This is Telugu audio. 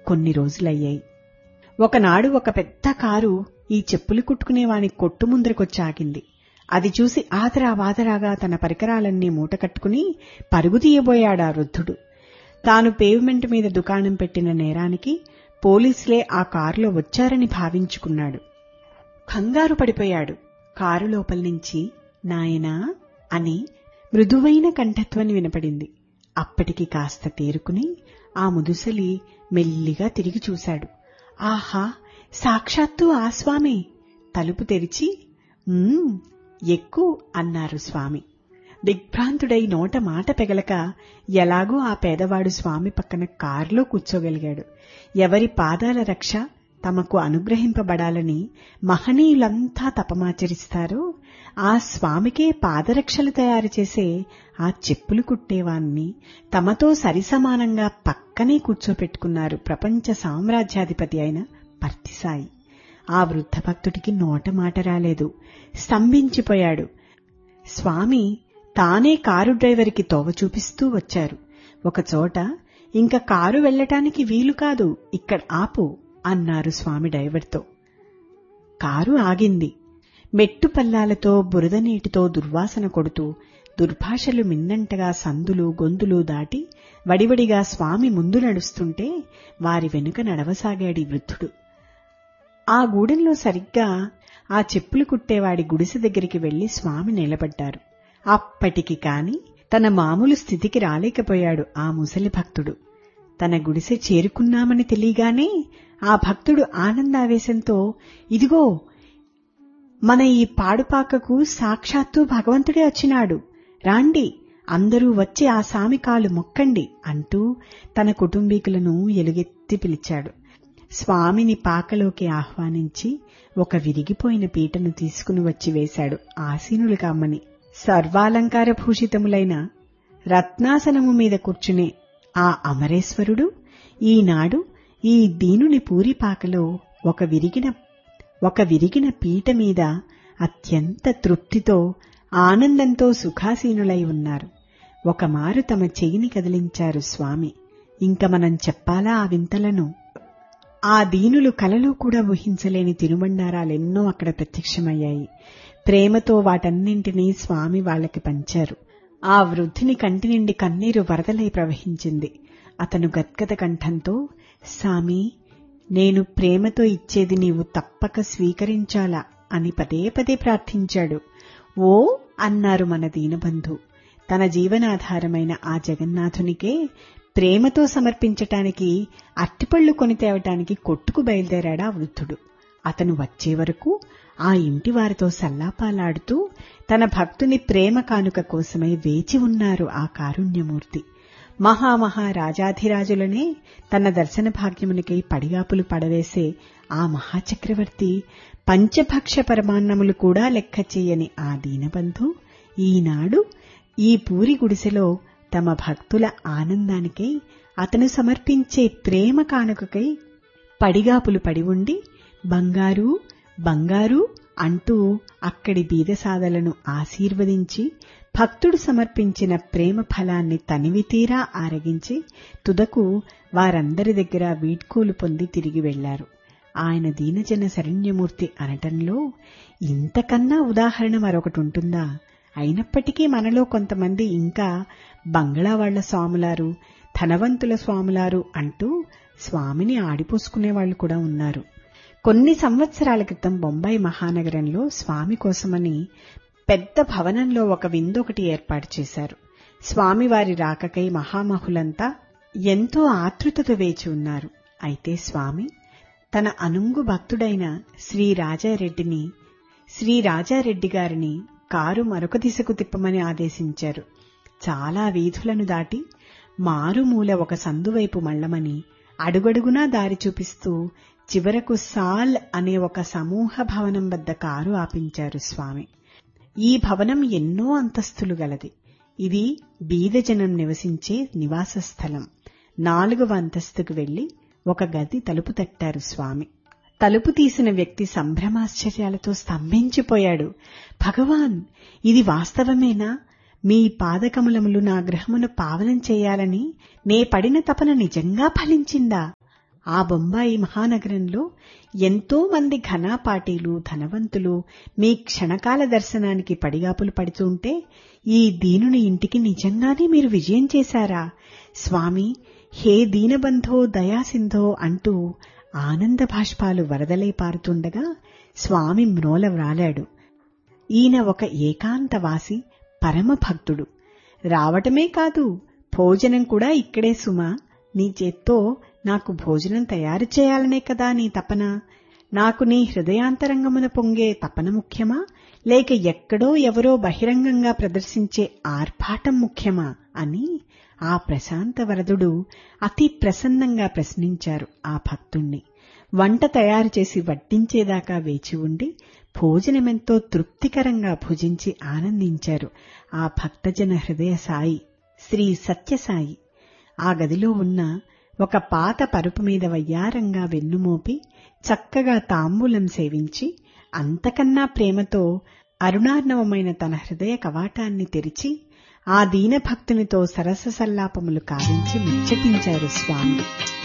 కొన్ని రోజులయ్యాయి. ఒకనాడు ఒక పెద్ద కారు ఈ చెప్పులు కుట్టుకునేవాని కొట్టు ముందరకొచ్చి ఆగింది. అది చూసి ఆదరాబాదరాగా తన పరికరాలన్నీ మూటకట్టుకుని పరుగు తీయబోయాడా వృద్ధుడు. తాను పేవ్మెంట్ మీద దుకాణం పెట్టిన నేరానికి పోలీసులే ఆ కారులో వచ్చారని భావించుకున్నాడు. కంగారు పడిపోయాడు. కారు లోపల్నించి నాయనా అని మృదువైన కంఠధ్వని వినపడింది. అప్పటికి కాస్త తేరుకుని ఆ ముదుసలి మెల్లిగా తిరిగి చూశాడు. ఆహా, సాక్షాత్తు ఆ స్వామి. తలుపు తెరిచి ఎక్కు అన్నారు స్వామి. దిగ్భ్రాంతుడై నోట మాట పెగలక ఎలాగూ ఆ పేదవాడు స్వామి పక్కన కారులో కూర్చోగలిగాడు. ఎవరి పాదాల రక్ష తమకు అనుగ్రహింపబడాలని మహనీయులంతా తపమాచరిస్తారో ఆ స్వామికే పాదరక్షలు తయారు చేసే ఆ చెప్పులు కుట్టేవాన్ని తమతో సరిసమానంగా పక్కనే కూర్చోపెట్టుకున్నారు ప్రపంచ సామ్రాజ్యాధిపతి అయిన పర్తిసాయి. ఆ వృద్ధ భక్తుడికి నోట మాట రాలేదు. స్తంభించిపోయాడు. స్వామి తానే కారు డ్రైవర్కి తోవ చూపిస్తూ వచ్చారు. ఒకచోట ఇంక కారు వెళ్లటానికి వీలు కాదు, ఇక్కడ ఆపు అన్నారు స్వామి డ్రైవర్తో. కారు ఆగింది. మెట్టు పల్లాలతో బురద నీటితో దుర్వాసన కొడుతూ దుర్భాషలు మిన్నంటగా సందులు గొంతులు దాటి వడివడిగా స్వామి ముందు నడుస్తుంటే వారి వెనుక నడవసాగాడి వృద్ధుడు. ఆ గూడెంలో సరిగ్గా ఆ చెప్పులు కుట్టేవాడి గుడిసె దగ్గరికి వెళ్లి స్వామి నిలబడ్డారు. అప్పటికి కాని తన మామూలు స్థితికి రాలేకపోయాడు ఆ ముసలి భక్తుడు. తన గుడిసె చేరుకున్నామని తెలియగానే ఆ భక్తుడు ఆనందావేశంతో, ఇదిగో మన ఈ పాడుపాకకు సాక్షాత్తు భగవంతుడే వచ్చినాడు, రాండి అందరూ వచ్చి ఆ సామి కాలు మొక్కండి అంటూ తన కుటుంబీకులను ఎలుగెత్తి పిలిచాడు. స్వామిని పాకలోకి ఆహ్వానించి ఒక విరిగిపోయిన పీటను తీసుకుని వచ్చి వేశాడు ఆసీనులు కమ్మని. సర్వాలంకార భూషితములైన రత్నాసనము మీద కూర్చునే ఆ అమరేశ్వరుడు ఈనాడు ఈ దీనుని పూరిపాకలో ఒక విరిగిన పీట మీద అత్యంత తృప్తితో ఆనందంతో సుఖాసీనులై ఉన్నారు. ఒకమారు తమ చెయ్యిని కదిలించారు స్వామి. ఇంక మనం చెప్పాలా ఆ వింతలను? ఆ దీనులు కలలో కూడా ఊహించలేని తినుబండారాలెన్నో అక్కడ ప్రత్యక్షమయ్యాయి. ప్రేమతో వాటన్నింటినీ స్వామి వాళ్లకి పంచారు. ఆ వృద్ధుని కంటి నిండి కన్నీరు వరదలై ప్రవహించింది. అతను గద్గద కంఠంతో, సామీ, నేను ప్రేమతో ఇచ్చేది నీవు తప్పక స్వీకరించాలా అని పదే పదే ప్రార్థించాడు. ఓ అన్నారు మన దీనబంధు. తన జీవనాధారమైన ఆ జగన్నాథునికే ప్రేమతో సమర్పించటానికి అట్టిపళ్లు కొని తేవటానికి కొట్టుకు బయలుదేరాడా వృద్ధుడు. అతను వచ్చే వరకు ఆ ఇంటి వారితో సల్లాపాలాడుతూ తన భక్తుని ప్రేమ కానుక కోసమై వేచి ఉన్నారు ఆ కారుణ్యమూర్తి. మహారాజాధిరాజులనే తన దర్శన భాగ్యమునికై పడిగాపులు పడవేసే ఆ మహాచక్రవర్తి పంచభక్ష పరమాన్నములు కూడా లెక్క చేయని ఆ దీనబంధు ఈనాడు ఈ పూరి గుడిసెలో తమ భక్తుల ఆనందానికై అతను సమర్పించే ప్రేమ కానుకకై పడిగాపులు పడి ఉండి బంగారు బంగారు అంటూ అక్కడి బీదసాదలను ఆశీర్వదించి భక్తుడు సమర్పించిన ప్రేమ ఫలాన్ని తనివితీరా ఆరగించి తుదకు వారందరి దగ్గర వీడ్కోలు పొంది తిరిగి వెళ్లారు. ఆయన దీనజన శరణ్యమూర్తి అనటంలో ఇంతకన్నా ఉదాహరణ మరొకటుంటుందా? అయినప్పటికీ మనలో కొంతమంది ఇంకా బంగ్లావాళ్ల స్వాములారు, ధనవంతుల స్వాములారు అంటూ స్వామిని ఆడిపోసుకునేవాళ్లు కూడా ఉన్నారు. కొన్ని సంవత్సరాల క్రితం బొంబాయి మహానగరంలో స్వామి కోసమని పెద్ద భవనంలో ఒక విందొకటి ఏర్పాటు చేశారు. స్వామివారి రాకకై మహామహులంతా ఎంతో ఆతృతతో వేచి ఉన్నారు. అయితే స్వామి తన అనుంగు భక్తుడైన శ్రీ రాజారెడ్డి గారిని కారు మరొక దిశకు తిప్పమని ఆదేశించారు. చాలా వీధులను దాటి మారుమూల ఒక సందువైపు మళ్లమని అడుగడుగునా దారి చూపిస్తూ చివరకు సాల్ అనే ఒక సమూహ భవనం వద్ద కారు ఆపించారు స్వామి. ఈ భవనం ఎన్నో అంతస్తులు గలది. ఇది బీదజనం నివసించే నివాస స్థలం. 4వ అంతస్తుకు వెళ్లి ఒక గది తలుపు తట్టారు స్వామి. తలుపు తీసిన వ్యక్తి సంభ్రమాశ్చర్యాలతో స్తంభించిపోయాడు. భగవాన్, ఇది వాస్తవమేనా? మీ పాదకమలములు నా గృహమును పావనం చేయాలని నే పడిన తపన నిజంగా ఫలించిందా ఆ బొంబాయి మహానగరంలో ఎంతో మంది ఘనాపాటీలు, ధనవంతులు మీ క్షణకాల దర్శనానికి పడిగాపులు పడుతుంటే ఈ దీనుని ఇంటికి నిజంగానే మీరు విజయం చేశారా స్వామి, హే దీనబంధో దయాసింధో అంటూ ఆనంద భాష్పాలు వరదలై పారుతుండగా స్వామి మ్రోల వ్రాలాడు. ఈయన ఒక ఏకాంతవాసి, పరమభక్తుడు. రావటమే కాదు, భోజనం కూడా ఇక్కడే సుమా. నీ చేత్తో నాకు భోజనం తయారు చేయాలనే కదా నీ తపన. నాకు నీ హృదయాంతరంగమున పొంగే తపన ముఖ్యమా, లేక ఎక్కడో ఎవరో బహిరంగంగా ప్రదర్శించే ఆర్భాటం ముఖ్యమా అని ఆ ప్రశాంత వరదుడు అతి ప్రసన్నంగా ప్రశ్నించారు ఆ భక్తుణ్ణి. వంట తయారు చేసి వడ్డించేదాకా వేచి ఉండి భోజనమెంతో తృప్తికరంగా భుజించి ఆనందించారు ఆ భక్తజన హృదయ సాయి శ్రీ సత్యసాయి. ఆ గదిలో ఉన్న ఒక పాత పరుపు మీద వయ్యారంగా వెన్నుమోపి చక్కగా తాంబూలం సేవించి అంతకన్నా ప్రేమతో అరుణార్ణవమైన తన హృదయ కవాటాన్ని తెరిచి ఆ దీనభక్తునితో సరస సల్లాపములు కావించి ముచ్చటించారు స్వామి.